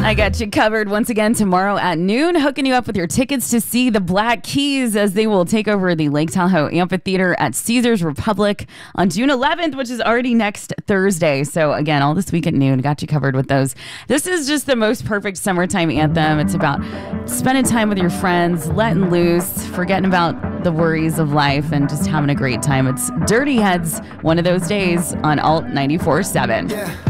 I got you covered once again tomorrow at noon, hooking you up with your tickets to see the Black Keys as they will take over the Lake Tahoe Amphitheater at Caesars Republic on June 11th, which is already next Thursday. So again, all this week at noon, got you covered with those. This is just the most perfect summertime anthem. It's about spending time with your friends, letting loose, forgetting about the worries of life, and just having a great time. It's Dirty Heads, One of Those Days on Alt 94.7.